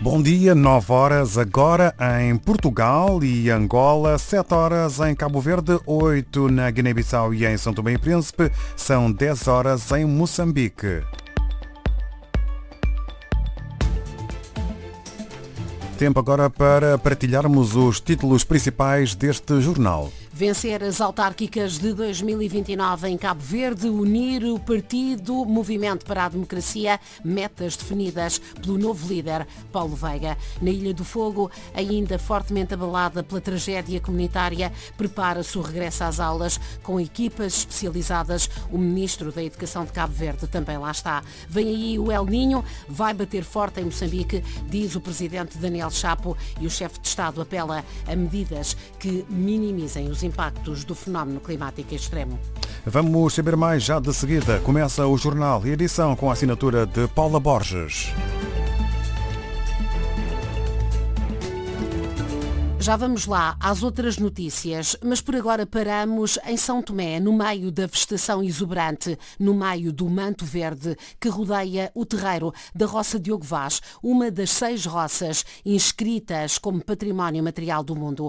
Bom dia, 9 horas agora em Portugal e Angola, 7 horas em Cabo Verde, 8 na Guiné-Bissau e em São Tomé e Príncipe, são 10 horas em Moçambique. Tempo agora para partilharmos os títulos principais deste jornal. Vencer as autárquicas de 2029 em Cabo Verde, unir o partido Movimento para a Democracia, metas definidas pelo novo líder, Paulo Veiga. Na Ilha do Fogo, ainda fortemente abalada pela tragédia comunitária, prepara-se o regresso às aulas com equipas especializadas. O Ministro da Educação de Cabo Verde também lá está. Vem aí o El Niño, vai bater forte em Moçambique, diz o Presidente Daniel Chapo, e o Chefe de Estado apela a medidas que minimizem os impactos do fenómeno climático extremo. Vamos saber mais já de seguida. Começa o jornal e edição com a assinatura de Paula Borges. Já vamos lá às outras notícias, mas por agora paramos em São Tomé, no meio da vegetação exuberante, no meio do manto verde que rodeia o terreiro da Roça Diogo Vaz, uma das 6 roças inscritas como Património Material do Mundo.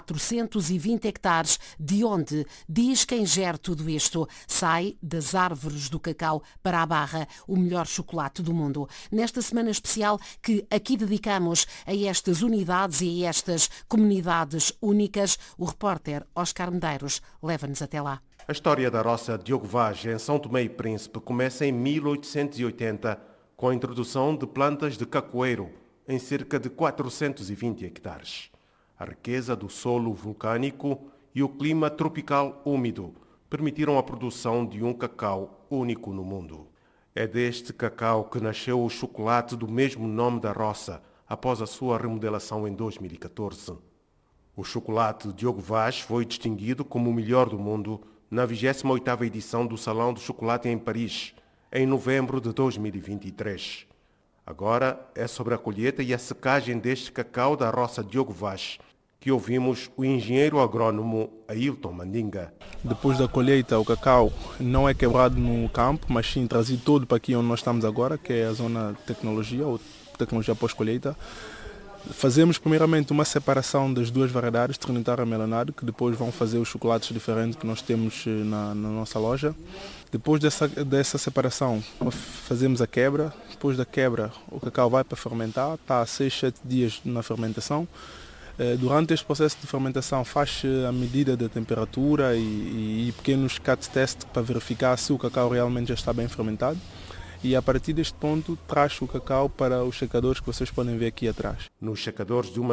420 hectares, de onde, diz quem gera tudo isto, sai das árvores do cacau para a Barra, o melhor chocolate do mundo. Nesta semana especial que aqui dedicamos a estas unidades e a estas comunidades únicas, o repórter Oscar Medeiros leva-nos até lá. A história da Roça Diogo Vaz em São Tomé e Príncipe começa em 1880, com a introdução de plantas de cacoeiro em cerca de 420 hectares. A riqueza do solo vulcânico e o clima tropical úmido permitiram a produção de um cacau único no mundo. É deste cacau que nasceu o chocolate do mesmo nome da roça, após a sua remodelação em 2014. O chocolate Diogo Vaz foi distinguido como o melhor do mundo na 28ª edição do Salão do Chocolate em Paris, em novembro de 2023. Agora é sobre a colheita e a secagem deste cacau da roça Diogo Vaz que ouvimos o engenheiro agrônomo Ailton Mandinga. Depois da colheita, o cacau não é quebrado no campo, mas sim trazido todo para aqui onde nós estamos agora, que é a zona de tecnologia, ou tecnologia pós-colheita. Fazemos primeiramente uma separação das duas variedades, Trinitário e Melanado, que depois vão fazer os chocolates diferentes que nós temos na nossa loja. Depois dessa separação, fazemos a quebra. Depois da quebra, o cacau vai para fermentar, está 6-7 dias na fermentação. Durante este processo de fermentação faz a medida da temperatura e pequenos cut test para verificar se o cacau realmente já está bem fermentado. E a partir deste ponto traz o cacau para os secadores que vocês podem ver aqui atrás. Nos secadores de uma